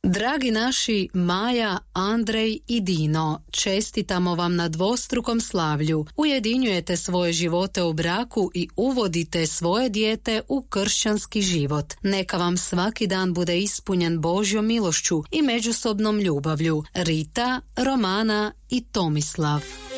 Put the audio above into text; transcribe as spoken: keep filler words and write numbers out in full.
Dragi naši Maja, Andrej i Dino, čestitamo vam na dvostrukom slavlju. Ujedinjujete svoje živote u braku i uvodite svoje dijete u kršćanski život. Neka vam svaki dan bude ispunjen Božjom milošću i međusobnom ljubavlju. Rita, Romana i Tomislav.